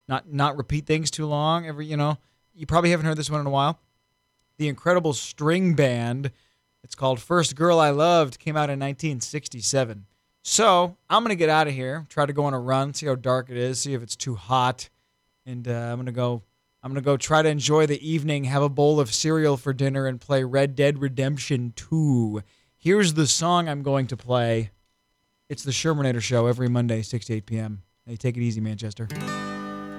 not repeat things too long. You probably haven't heard this one in a while. The incredible string band. It's called First Girl I Loved, came out in 1967. So I'm going to get out of here, try to go on a run, see how dark it is, see if it's too hot. And I'm going to go try to enjoy the evening, have a bowl of cereal for dinner, and play Red Dead Redemption 2. Here's the song I'm going to play. It's the Shermanator Show every Monday, 6 to 8 p.m. Hey, take it easy, Manchester.